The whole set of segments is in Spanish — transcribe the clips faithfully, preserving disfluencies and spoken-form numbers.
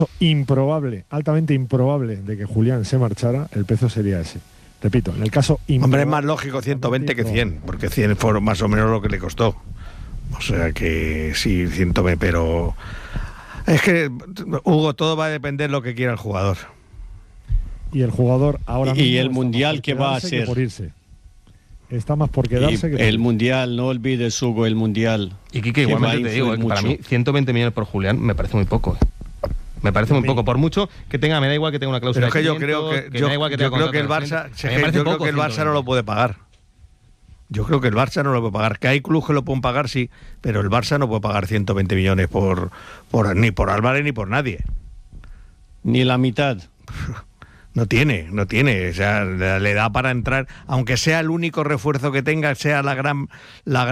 improbable, altamente improbable de que Julián se marchara, el precio sería ese. Repito, en el caso improbable... Hombre, es más lógico ciento veinte que cien, porque cien fue más o menos lo que le costó. O sea que sí, ciento veinte, pero... Es que, Hugo, todo va a depender de lo que quiera el jugador. Y el jugador ahora mismo... Y el Mundial, ¿qué va a hacer? Por irse. Está más por quedarse y que... El Mundial, no olvides, Hugo, el Mundial. Y Quique, igualmente te digo, eh, que para mí ciento veinte millones por Julián me parece muy poco. Eh. Me parece muy poco, por mucho que tenga, me da igual que tenga una cláusula. Pero es que de yo creo que, que yo, me da igual que yo tenga creo que el Barça, se, yo creo que el Barça no lo puede pagar. Yo creo que el Barça no lo puede pagar. Que hay clubes que lo pueden pagar, sí, pero el Barça no puede pagar ciento veinte millones por, por ni por Álvarez ni por nadie. Ni la mitad. No tiene, no tiene, o sea, le da para entrar, aunque sea el único refuerzo que tenga, sea la gran la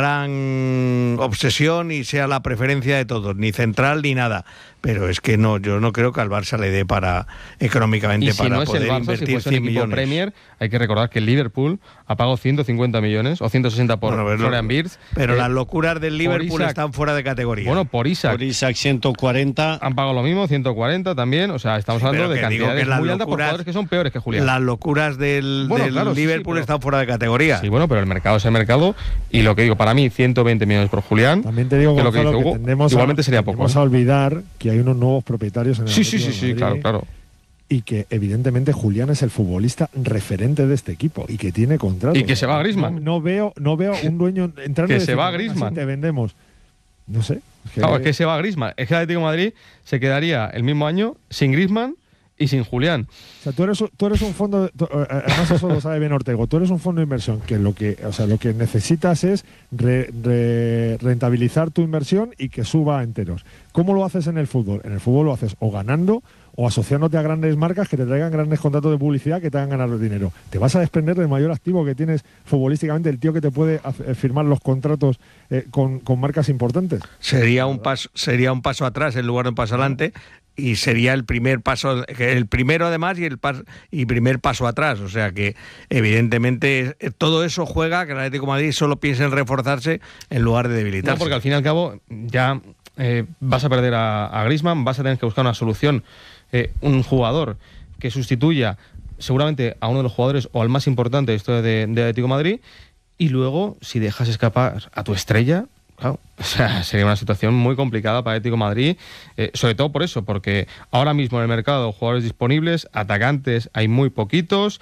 gran obsesión y sea la preferencia de todos, ni central ni nada. Pero es que no, yo no creo que al Barça le dé para económicamente y si para no es poder el Barça, invertir si fuese cien un equipo millones. Premier, hay que recordar que el Liverpool ha pagado ciento cincuenta millones o ciento sesenta por bueno, Florian Wirtz. Pero eh, las locuras del Liverpool Isaac, están fuera de categoría. Bueno, por Isaac. Por Isaac ciento cuarenta. Han pagado lo mismo, ciento cuarenta también. O sea, estamos Sí, hablando de cantidades que muy altas por jugadores que son peores que Julián. Las locuras del, bueno, del claro, Liverpool sí, sí, pero, están fuera de categoría. Sí, bueno, pero el mercado es el mercado. Y lo que digo, para mí, ciento veinte millones por Julián. También te digo, que Gonzalo, lo que dice Hugo, que tendemos igualmente a, sería poco. Vamos ¿eh? a olvidar que hay unos nuevos propietarios en el Sí, sí, Atlético sí, de sí, Madrid, claro, claro. Y que evidentemente Julián es el futbolista referente de este equipo y que tiene contrato. Y que se va a Griezmann. No, no veo, no veo un dueño entrando. Que y se decir, va a Griezmann. Te vendemos. No sé. Es que, Claro, es que se va a Griezmann. Es que el Atlético de Madrid se quedaría el mismo año sin Griezmann y sin Julián. O sea, tú eres, tú eres un fondo, de, tú, además eso lo sabe bien Ortego, tú eres un fondo de inversión que lo que, o sea, lo que necesitas es re, re, rentabilizar tu inversión y que suba a enteros. ¿Cómo lo haces en el fútbol? En el fútbol lo haces o ganando o asociándote a grandes marcas que te traigan grandes contratos de publicidad que te hagan ganar dinero. Te vas a desprender del mayor activo que tienes futbolísticamente, el tío que te puede hacer, firmar los contratos eh, con, con marcas importantes. Sería un paso, sería un paso atrás en lugar de un paso adelante. Y sería el primer paso, el primero además y el pas, y primer paso atrás. O sea que evidentemente todo eso juega que el Atlético de Madrid solo piensa en reforzarse en lugar de debilitarse. No, porque al fin y al cabo ya eh, vas a perder a, a Griezmann, vas a tener que buscar una solución, eh, un jugador que sustituya seguramente a uno de los jugadores o al más importante de esto de, de Atlético de Madrid, y luego si dejas escapar a tu estrella, claro, o sea, sería una situación muy complicada para Atlético de Madrid, eh, sobre todo por eso, porque ahora mismo en el mercado jugadores disponibles, atacantes hay muy poquitos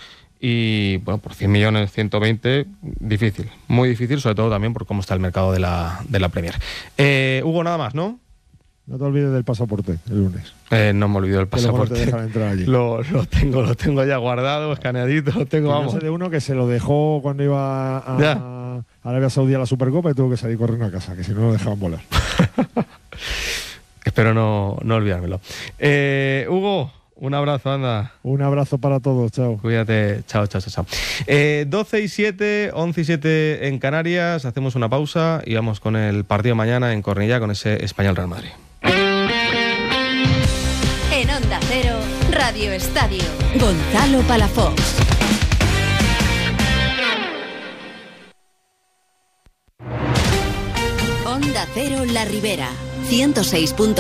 y, bueno, por cien millones, ciento veinte, difícil, muy difícil, sobre todo también por cómo está el mercado de la, de la Premier. Eh, Hugo, nada más, ¿no? No te olvides del pasaporte el lunes. Eh, no me olvido del pasaporte. Que luego no te dejan entrar allí. Lo, lo tengo, lo tengo ya guardado, escaneadito, lo tengo, y vamos. Yo sé de uno que se lo dejó cuando iba a, a Arabia Saudí a la Supercopa y tuvo que salir corriendo a casa, que si no lo dejaban volar. Espero no, no olvidármelo. Eh, Hugo, un abrazo, anda. Un abrazo para todos, chao. Cuídate, chao, chao, chao. chao. Eh, doce y siete, once y siete en Canarias, hacemos una pausa y vamos con el partido mañana en Cornellá con ese Español Real Madrid. En Onda Cero, Radio Estadio, Gonzalo Palafox. Onda Cero La Ribera, ciento seis punto